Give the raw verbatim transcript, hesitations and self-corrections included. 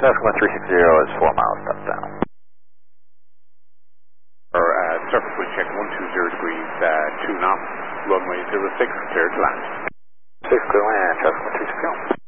Traffic one three six zero is four miles southbound. Or uh, surface wind check one two zero degrees, uh, two knots, runway zero six, clear to land. six clear land, traffic one three six zero.